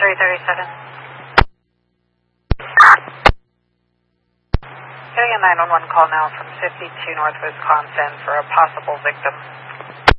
337. Getting a 911 call now from 52 North Wisconsin for a possible victim.